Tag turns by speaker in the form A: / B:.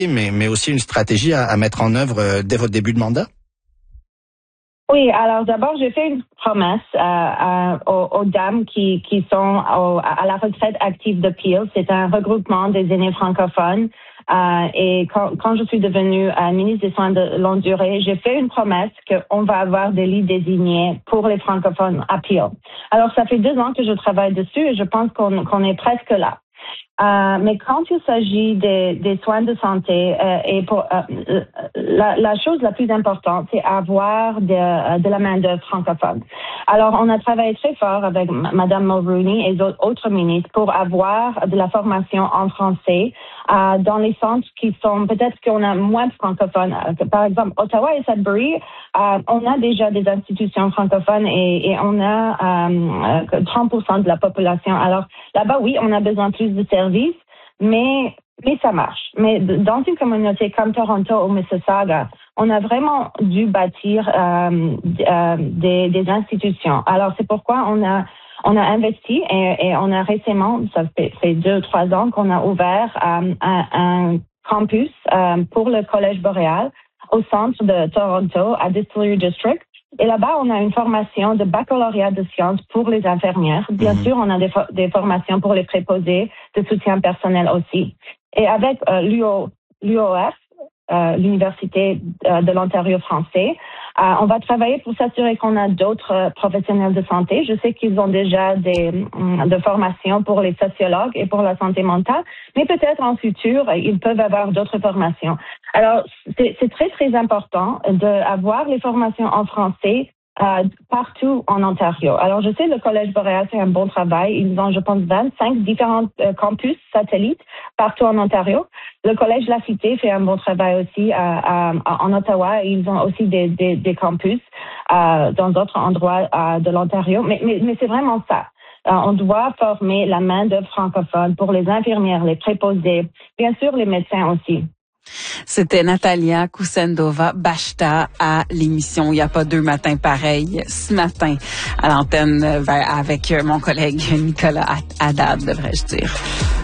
A: mais aussi une stratégie à mettre en œuvre dès votre début de mandat?
B: Oui, alors d'abord, j'ai fait une promesse aux dames qui sont à la retraite active de Peel. C'est un regroupement des aînés francophones. Et quand je suis devenue ministre des Soins de longue durée, j'ai fait une promesse qu'on va avoir des lits désignés pour les francophones à Peel. Alors, ça fait 2 ans que je travaille dessus et je pense qu'on est presque là. Mais quand il s'agit des soins de santé, la chose la plus importante, c'est avoir de la main-d'œuvre francophone. Alors, on a travaillé très fort avec Madame Mulroney et autres ministres pour avoir de la formation en français dans les centres qui sont, peut-être qu'on a moins de francophones. Par exemple, Ottawa et Sudbury, on a déjà des institutions francophones et on a 30% de la population. Alors, là-bas, oui, on a besoin de plus de services, mais ça marche. Mais dans une communauté comme Toronto ou Mississauga, on a vraiment dû bâtir des institutions. Alors, c'est pourquoi on a investi et on a récemment, ça fait 2-3 ans qu'on a ouvert un campus pour le Collège Boréal au centre de Toronto, à Distillery District. Et là-bas, on a une formation de baccalauréat de sciences pour les infirmières. Bien sûr, on a des formations pour les préposés, de soutien personnel aussi. Et avec l'UOF, l'Université de l'Ontario français, on va travailler pour s'assurer qu'on a d'autres professionnels de santé. Je sais qu'ils ont déjà de formations pour les sociologues et pour la santé mentale, mais peut-être en futur, ils peuvent avoir d'autres formations. Alors, c'est très, très important d'avoir les formations en français partout en Ontario. Alors, je sais le Collège Boréal fait un bon travail. Ils ont, je pense, 25 différents campus satellites partout en Ontario. Le Collège La Cité fait un bon travail aussi en Ottawa. Ils ont aussi des campus dans d'autres endroits de l'Ontario. Mais c'est vraiment ça. On doit former la main-d'œuvre francophone pour les infirmières, les préposés, bien sûr les médecins aussi.
C: C'était Natalia Kusendova-Bashta à l'émission Il n'y a pas 2 matins pareils, ce matin à l'antenne avec mon collègue Nicolas Haddad, devrais-je dire.